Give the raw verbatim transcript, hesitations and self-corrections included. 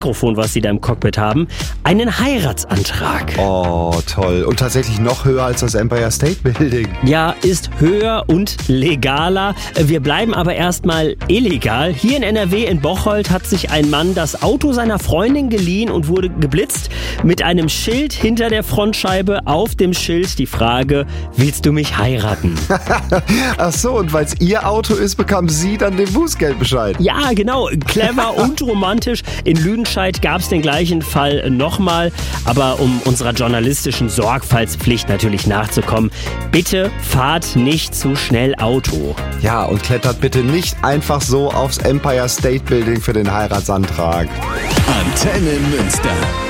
Mikrofon, was sie da im Cockpit haben, einen Heiratsantrag. Oh, toll. Und tatsächlich noch höher als das Empire State Building. Ja, ist höher und legaler. Wir bleiben aber erstmal illegal. Hier in N R W in Bocholt hat sich ein Mann das Auto seiner Freundin geliehen und wurde geblitzt. Mit einem Schild hinter der Frontscheibe, auf dem Schild die Frage, willst du mich heiraten? Ach so, und weil es ihr Auto ist, bekam sie dann den Bußgeldbescheid. Ja, genau. Clever und romantisch. In Lüdenscheid gab es den gleichen Fall nochmal. Aber um unserer journalistischen Sorgfaltspflicht natürlich nachzukommen, bitte fahrt nicht zu schnell Auto. Ja, und klettert bitte nicht einfach so aufs Empire State Building für den Heiratsantrag. Antenne Münster.